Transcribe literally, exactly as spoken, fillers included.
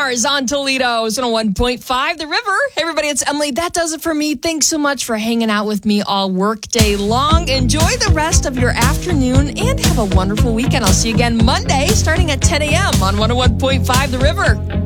Mars on Toledo's one oh one point five The River. Hey, everybody, it's Emily. That does it for me. Thanks so much for hanging out with me all work day long. Enjoy the rest of your afternoon and have a wonderful weekend. I'll see you again Monday starting at ten a.m. on one oh one point five The River.